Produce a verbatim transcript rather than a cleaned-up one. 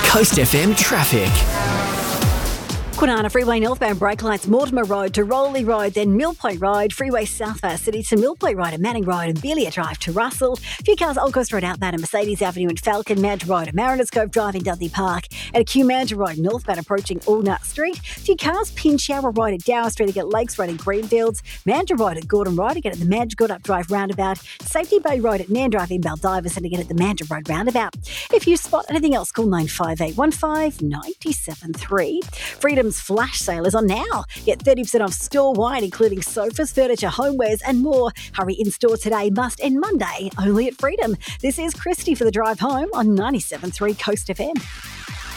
Coast F M traffic. Kwinana Freeway northbound brake lights, Mortimer Road to Rowley Road, then Mill Point Road, Freeway South Far City to Mill Point Road and Manning Road and Belia Drive to Russell. A few cars Old Coast Road outbound and Mercedes Avenue and Falcon, Mount Road and Mariners Cove Drive in Dudley Park, and a Q Mount Road northbound approaching Allnut Street. A few cars Pinshower Road at Dower Street again, Lakes Road and Greenfields, Mount Road at Gordon Road again at the Mount Goodup Drive roundabout, Safety Bay Road at Nan Drive in Baldivis and again at the Mount Road roundabout. If you spot anything else, call nine five eight one five nine seven three. Freedom's flash sale is on now. Get thirty percent off store-wide, including sofas, furniture, homewares and more. Hurry in-store today, must end Monday, only at Freedom. This is Christy for the drive home on ninety-seven point three Coast F M.